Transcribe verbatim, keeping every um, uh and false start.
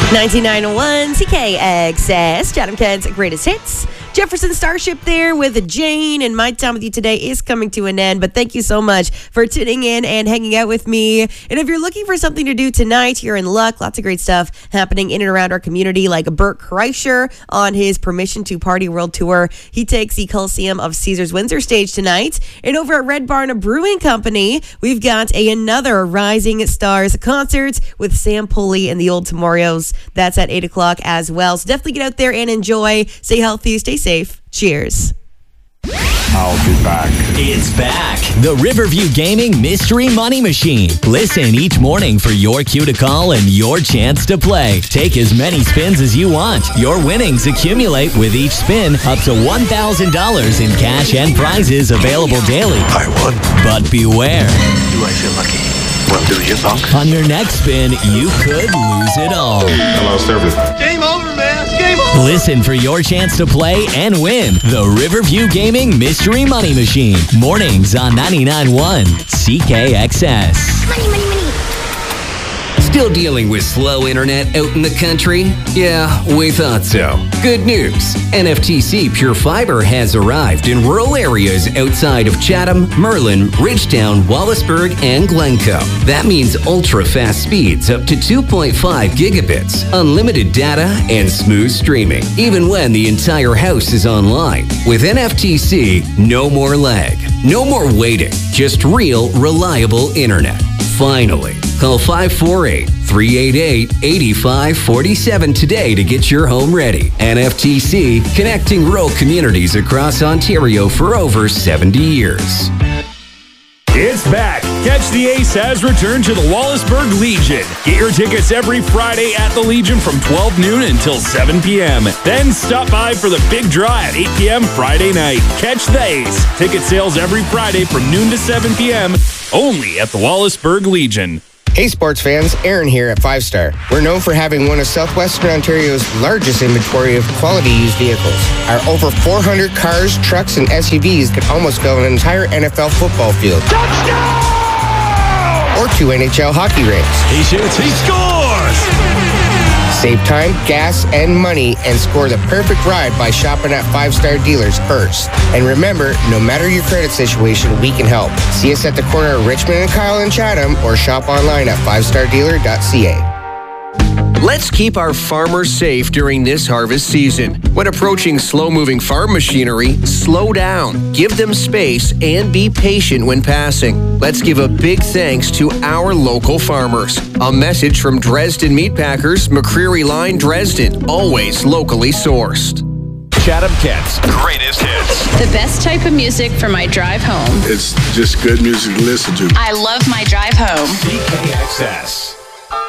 ninety-nine point one C K X S, Chatham Kent's greatest hits. Jefferson Starship there with Jane, and my time with you today is coming to an end, but thank you so much for tuning in and hanging out with me. And if you're looking for something to do tonight, you're in luck. Lots of great stuff happening in and around our community, like Bert Kreischer on his Permission to Party World Tour. He takes the Coliseum of Caesars Windsor stage tonight. And over at Red Barn Brewing Company, we've got a, another Rising Stars concert with Sam Pulley and the Old Tomorios. That's at eight o'clock as well. So definitely get out there and enjoy. Stay healthy, stay safe. Cheers. I'll be back. It's back. The Riverview Gaming Mystery Money Machine. Listen each morning for your cue to call and your chance to play. Take as many spins as you want. Your winnings accumulate with each spin up to one thousand dollars in cash and prizes available daily. I won. But beware. Do I feel lucky? Well, do you, Buck? On your next spin, you could lose it all. I lost everything. Game over, man. Game over. Listen for your chance to play and win the Riverview Gaming Mystery Money Machine. Mornings on ninety-nine point one C K X S. Money, money, money. Still dealing with slow internet out in the country? Yeah, we thought so. Good news. N F T C Pure Fiber has arrived in rural areas outside of Chatham, Merlin, Ridgetown, Wallaceburg, and Glencoe. That means ultra-fast speeds up to two point five gigabits, unlimited data, and smooth streaming, even when the entire house is online. With N F T C, no more lag, no more waiting, just real, reliable internet. Finally, call five four eight, three eight eight, eight five four seven today to get your home ready. N F T C, connecting rural communities across Ontario for over seventy years. It's back. Catch the Ace has returned to the Wallaceburg Legion. Get your tickets every Friday at the Legion from twelve noon until seven p.m. Then stop by for the big draw at eight p.m. Friday night. Catch the Ace. Ticket sales every Friday from noon to seven p.m. only at the Wallaceburg Legion. Hey sports fans, Aaron here at Five Star. We're known for having one of Southwestern Ontario's largest inventory of quality used vehicles. Our over four hundred cars, trucks, and S U Vs could almost go an entire N F L football field. Touchdown! Or two N H L hockey rinks. He shoots, he scores! Save time, gas, and money and score the perfect ride by shopping at Five Star dealers first. And remember, no matter your credit situation, we can help. See us at the corner of Richmond and Kyle in Chatham or shop online at five star dealer dot c a. Let's keep our farmers safe during this harvest season. When approaching slow-moving farm machinery, slow down, give them space, and be patient when passing. Let's give a big thanks to our local farmers. A message from Dresden Meatpackers, McCreary Line, Dresden, always locally sourced. Chatham Kent's greatest hits. The best type of music for my drive home. It's just good music to listen to. I love my drive home. C K X S.